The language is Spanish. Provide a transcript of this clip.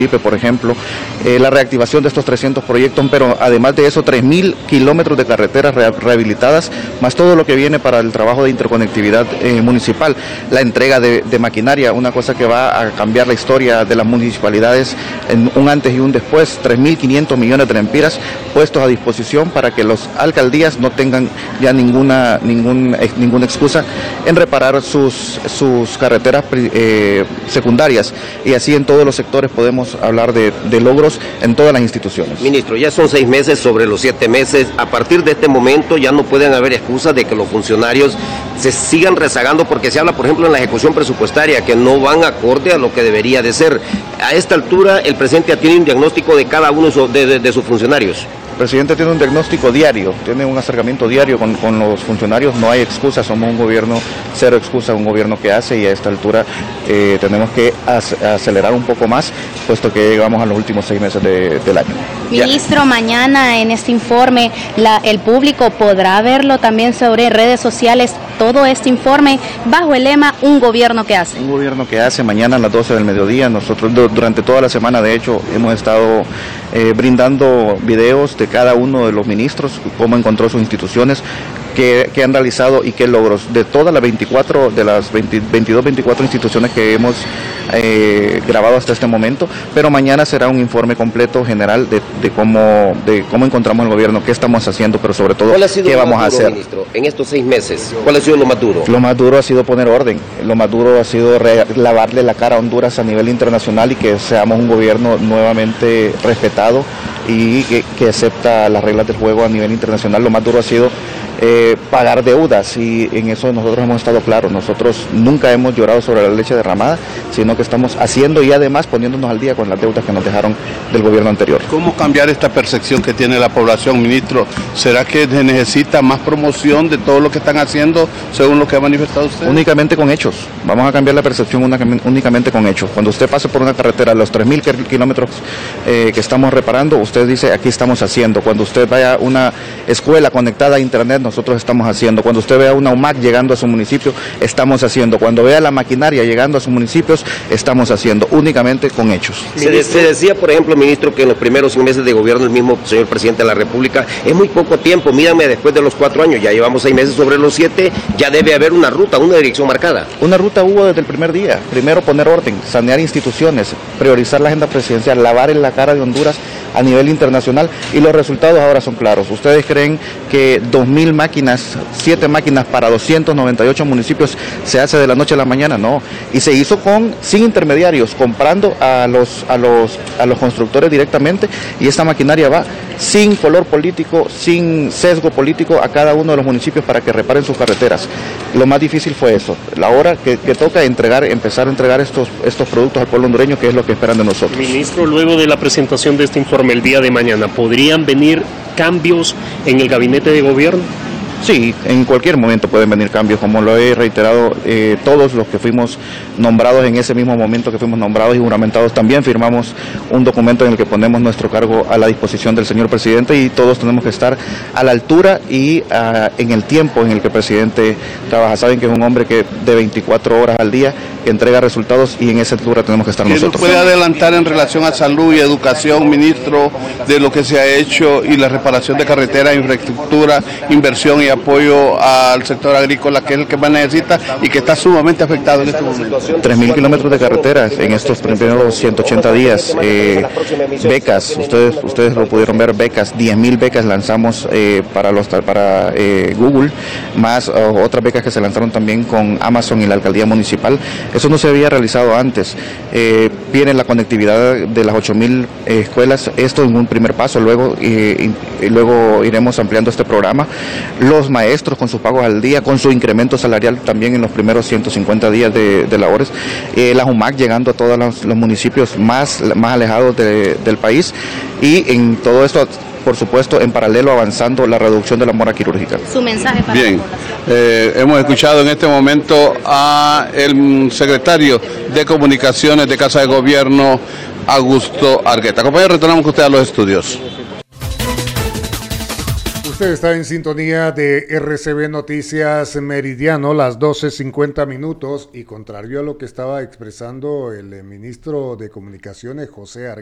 Por ejemplo, la reactivación de estos 300 proyectos, pero además de eso 3.000 kilómetros de carreteras rehabilitadas, más todo lo que viene para el trabajo de interconectividad municipal, la entrega de maquinaria, una cosa que va a cambiar la historia de las municipalidades en un antes y un después, 3.500 millones de lempiras puestos a disposición para que las alcaldías no tengan ya ninguna excusa en reparar sus carreteras secundarias, y así en todos los sectores podemos hablar de logros en todas las instituciones. Ministro, ya son 6 meses sobre los 7 meses. A partir de este momento ya no pueden haber excusas de que los funcionarios se sigan rezagando, porque se habla, por ejemplo, en la ejecución presupuestaria, que no van acorde a lo que debería de ser. A esta altura, el presidente ya tiene un diagnóstico de cada uno de sus funcionarios. El presidente tiene un diagnóstico diario, tiene un acercamiento diario con los funcionarios, no hay excusa, somos un gobierno cero excusa, un gobierno que hace, y a esta altura tenemos que acelerar un poco más, puesto que llegamos a los últimos 6 meses del año. Ministro, mañana en este informe el público podrá verlo también sobre redes sociales, todo este informe bajo el lema Un gobierno que hace. Un gobierno que hace, mañana a las 12 del mediodía. Nosotros durante toda la semana, de hecho, hemos estado brindando videos de cada uno de los ministros, cómo encontró sus instituciones, qué han realizado y qué logros de todas las 22, 24 instituciones que hemos grabado hasta este momento, pero mañana será un informe completo general de cómo encontramos el gobierno, qué estamos haciendo, pero sobre todo qué vamos a hacer. Ministro, en estos 6 meses, ¿cuál ha sido lo más duro? Lo más duro ha sido poner orden, lo más duro ha sido lavarle la cara a Honduras a nivel internacional y que seamos un gobierno nuevamente respetado y que acepta las reglas del juego a nivel internacional. Lo más duro ha sido pagar deudas, y en eso nosotros hemos estado claros. Nosotros nunca hemos llorado sobre la leche derramada, sino que estamos haciendo y además poniéndonos al día con las deudas que nos dejaron del gobierno anterior. ¿Cómo cambiar esta percepción que tiene la población, ministro? ¿Será que se necesita más promoción de todo lo que están haciendo, según lo que ha manifestado usted? Únicamente con hechos. Vamos a cambiar la percepción únicamente con hechos. Cuando usted pase por una carretera, los 3.000 kilómetros que estamos reparando, usted dice, aquí estamos haciendo. Cuando usted vaya a una escuela conectada a internet, nosotros estamos haciendo. Cuando usted vea una UMAC llegando a su municipio, estamos haciendo. Cuando vea la maquinaria llegando a sus municipios, estamos haciendo, únicamente con hechos. Se decía, por ejemplo, ministro, que en los primeros 6 meses de gobierno del mismo señor presidente de la República es muy poco tiempo. Mírenme, después de los 4 años, ya llevamos 6 meses sobre los 7, ya debe haber una ruta, una dirección marcada. Una ruta hubo desde el primer día. Primero poner orden, sanear instituciones, priorizar la agenda presidencial, lavar en la cara de Honduras a nivel internacional, y los resultados ahora son claros. ¿Ustedes creen que 2.000 máquinas, 7 máquinas para 298 municipios se hace de la noche a la mañana? No, y se hizo sin intermediarios, comprando a los constructores directamente, y esta maquinaria va sin color político, sin sesgo político a cada uno de los municipios para que reparen sus carreteras. Lo más difícil fue eso, la hora que toca empezar a entregar estos productos al pueblo hondureño, que es lo que esperan de nosotros. Ministro, luego de la presentación de este informe el día de mañana, ¿podrían venir cambios en el gabinete de gobierno? Sí, en cualquier momento pueden venir cambios, como lo he reiterado, todos los que fuimos nombrados en ese mismo momento que fuimos nombrados y juramentados, también firmamos un documento en el que ponemos nuestro cargo a la disposición del señor presidente, y todos tenemos que estar a la altura y en el tiempo en el que el presidente trabaja. Saben que es un hombre que de 24 horas al día, que entrega resultados, y en esa altura tenemos que estar nosotros. ¿Qué nos puede adelantar en relación a salud y educación, ministro, de lo que se ha hecho y la reparación de carreteras, infraestructura, inversión y apoyo al sector agrícola, que es el que más necesita y que está sumamente afectado en este momento? 3.000 kilómetros de carreteras en estos primeros 180 días, becas, ustedes lo pudieron ver, becas, 10.000 becas lanzamos para Google, más otras becas que se lanzaron también con Amazon y la alcaldía municipal. Eso no se había realizado antes. Viene la conectividad de las 8.000 escuelas, esto en un primer paso, luego iremos ampliando este programa. Los maestros con sus pagos al día, con su incremento salarial también en los primeros 150 días de labores. La UMAC llegando a todos los municipios más alejados del país, y en todo esto, por supuesto, en paralelo avanzando la reducción de la mora quirúrgica. Su mensaje para Bien, hemos escuchado en este momento a el secretario de Comunicaciones de Casa de Gobierno, Augusto Argueta. Compañero, retornamos con usted a los estudios. Usted está en sintonía de RCB Noticias Meridiano, las 12:50 minutos, y contrario a lo que estaba expresando el ministro de Comunicaciones, José Argüelles,